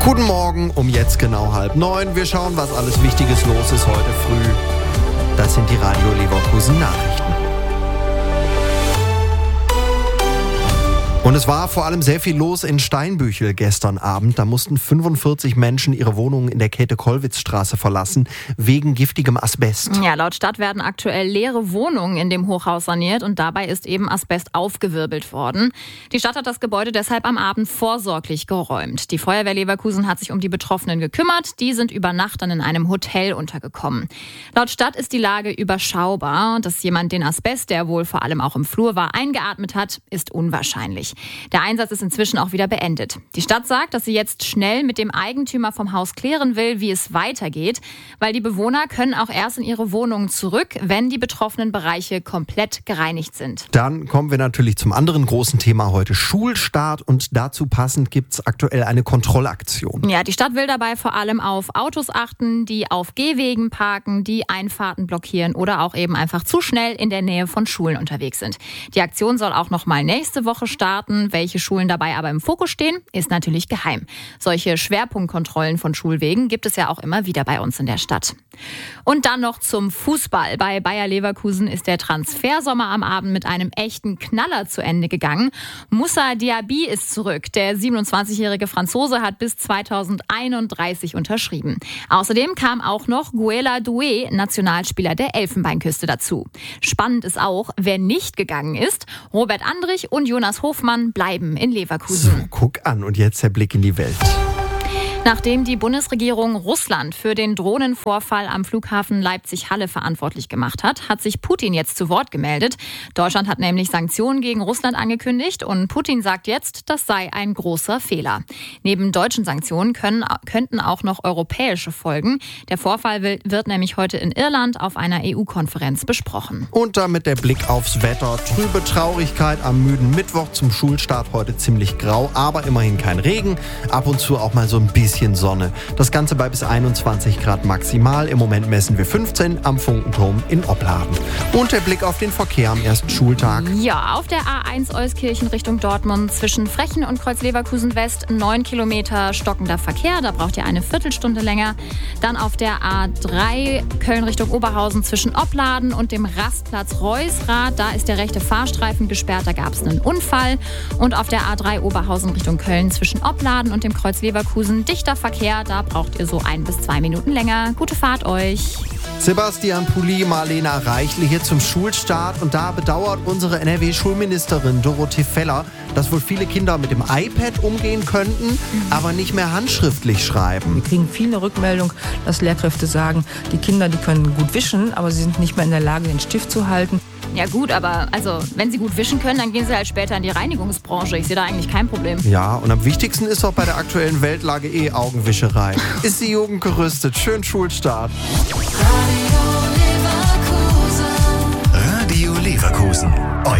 Guten Morgen, um jetzt genau 8:30. Wir schauen, was alles Wichtiges los ist heute früh. Das sind die Radio Leverkusen Nachrichten. Und es war vor allem sehr viel los in Steinbüchel gestern Abend. Da mussten 45 Menschen ihre Wohnungen in der Käthe-Kollwitz-Straße verlassen, wegen giftigem Asbest. Ja, laut Stadt werden aktuell leere Wohnungen in dem Hochhaus saniert und dabei ist eben Asbest aufgewirbelt worden. Die Stadt hat das Gebäude deshalb am Abend vorsorglich geräumt. Die Feuerwehr Leverkusen hat sich um die Betroffenen gekümmert. Die sind über Nacht dann in einem Hotel untergekommen. Laut Stadt ist die Lage überschaubar. Dass jemand den Asbest, der wohl vor allem auch im Flur war, eingeatmet hat, ist unwahrscheinlich. Der Einsatz ist inzwischen auch wieder beendet. Die Stadt sagt, dass sie jetzt schnell mit dem Eigentümer vom Haus klären will, wie es weitergeht, weil die Bewohner können auch erst in ihre Wohnungen zurück, wenn die betroffenen Bereiche komplett gereinigt sind. Dann kommen wir natürlich zum anderen großen Thema heute, Schulstart, und dazu passend gibt es aktuell eine Kontrollaktion. Ja, die Stadt will dabei vor allem auf Autos achten, die auf Gehwegen parken, die Einfahrten blockieren oder auch eben einfach zu schnell in der Nähe von Schulen unterwegs sind. Die Aktion soll auch noch mal nächste Woche starten. Welche Schulen dabei aber im Fokus stehen, ist natürlich geheim. Solche Schwerpunktkontrollen von Schulwegen gibt es ja auch immer wieder bei uns in der Stadt. Und dann noch zum Fußball. Bei Bayer Leverkusen ist der Transfersommer am Abend mit einem echten Knaller zu Ende gegangen. Moussa Diaby ist zurück. Der 27-jährige Franzose hat bis 2031 unterschrieben. Außerdem kam auch noch Guela Doué, Nationalspieler der Elfenbeinküste, dazu. Spannend ist auch, wer nicht gegangen ist. Robert Andrich und Jonas Hofmann bleiben in Leverkusen. So, guck an, und jetzt der Blick in die Welt. Nachdem die Bundesregierung Russland für den Drohnenvorfall am Flughafen Leipzig-Halle verantwortlich gemacht hat, hat sich Putin jetzt zu Wort gemeldet. Deutschland hat nämlich Sanktionen gegen Russland angekündigt und Putin sagt jetzt, das sei ein großer Fehler. Neben deutschen Sanktionen könnten auch noch europäische folgen. Der Vorfall wird nämlich heute in Irland auf einer EU-Konferenz besprochen. Und damit der Blick aufs Wetter. Trübe Traurigkeit am müden Mittwoch, zum Schulstart heute ziemlich grau, aber immerhin kein Regen. Ab und zu auch mal so ein bisschen Sonne. Das Ganze bei bis 21 Grad maximal. Im Moment messen wir 15 am Funkenturm in Opladen. Und der Blick auf den Verkehr am ersten Schultag. Ja, auf der A1 Euskirchen Richtung Dortmund zwischen Frechen und Kreuz-Leverkusen West 9 Kilometer stockender Verkehr. Da braucht ihr eine Viertelstunde länger. Dann auf der A3 Köln Richtung Oberhausen zwischen Opladen und dem Rastplatz Reusrad. Da ist der rechte Fahrstreifen gesperrt. Da gab es einen Unfall. Und auf der A3 Oberhausen Richtung Köln zwischen Opladen und dem Kreuz-Leverkusen dichter Verkehr, da braucht ihr so 1 bis 2 Minuten länger. Gute Fahrt euch. Sebastian Pulli, Marlena Reichle hier zum Schulstart. Und da bedauert unsere NRW-Schulministerin Dorothee Feller, dass wohl viele Kinder mit dem iPad umgehen könnten, aber nicht mehr handschriftlich schreiben. Wir kriegen viele Rückmeldungen, dass Lehrkräfte sagen, die Kinder, die können gut wischen, aber sie sind nicht mehr in der Lage, den Stift zu halten. Ja gut, aber also wenn sie gut wischen können, dann gehen sie halt später in die Reinigungsbranche. Ich sehe da eigentlich kein Problem. Ja, und am wichtigsten ist auch bei der aktuellen Weltlage Augenwischerei. Ist die Jugend gerüstet? Schönen Schulstart. Radio Leverkusen.